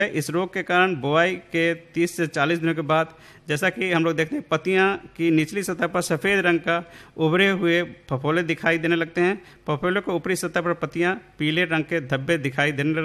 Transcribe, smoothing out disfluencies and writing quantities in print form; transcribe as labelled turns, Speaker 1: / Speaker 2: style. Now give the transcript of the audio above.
Speaker 1: इस रोग के कारण बुआई के 30 से 40 दिनों के बाद जैसा कि हम लोग देखते हैं पत्तियां की निचली सतह पर सफ़ेद रंग का उभरे हुए फफोले दिखाई देने लगते हैं। फफोले को ऊपरी सतह पर पत्तियां पीले रंग के धब्बे दिखाई देने